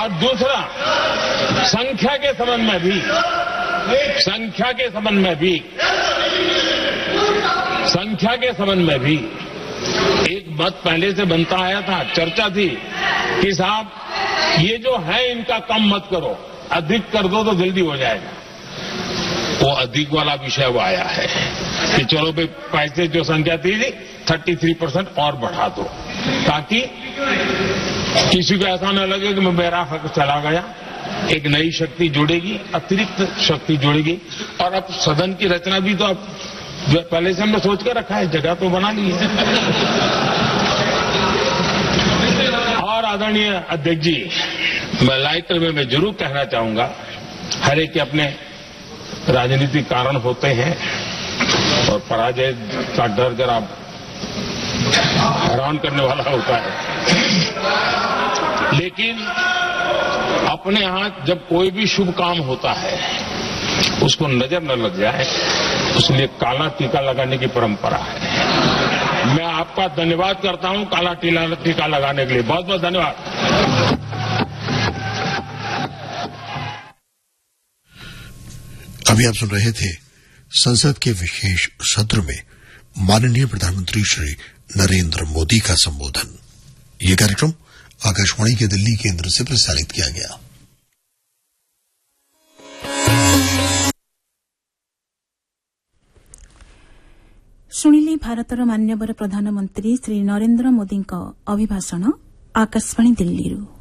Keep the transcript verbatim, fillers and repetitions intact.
और दूसरा, संख्या के संबंध में भी संख्या के संबंध में भी संख्या के संबंध में भी एक मत पहले से बनता आया था, चर्चा थी कि साहब ये जो है इनका कम मत करो, अधिक कर दो तो जल्दी हो जाएगा। वो अधिक वाला विषय वो आया है कि चलो भाई पैसे जो संख्या थी तैंतीस परसेंट और बढ़ा दो, ताकि किसी को ऐसा न लगे कि मैं मेरा हक चला गया। एक नई शक्ति जुड़ेगी, अतिरिक्त शक्ति जुड़ेगी। और अब सदन की रचना भी तो अब पहले से हमने सोच के रखा है, जगह तो बना ली है। और आदरणीय अध्यक्ष जी, मैं लाइटर में मैं जरूर कहना चाहूंगा, हर एक के अपने राजनीतिक कारण होते हैं और पराजय का डर जरा हैरान करने वाला होता है, लेकिन अपने यहां जब कोई भी शुभ काम होता है उसको नजर न लग जाए, उसलिए काला टीका लगाने की परंपरा है। मैं आपका धन्यवाद करता हूं काला टीका लगाने के लिए, बहुत बहुत धन्यवाद। अभी आप सुन रहे थे संसद के विशेष सत्र में माननीय प्रधानमंत्री श्री नरेंद्र मोदी का संबोधन। यह कार्यक्रम आकाशवाणी के दिल्ली केंद्र से प्रसारित किया गया। शुणिले भारतर मान्यवर प्रधानमंत्री श्री नरेंद्र मोदी अभिभाषण आकाशवाणी दिल्ली।